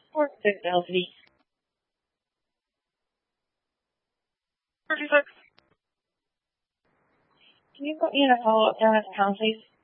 46 LV. 36. Can you put me in a follow-up down at the pound, please?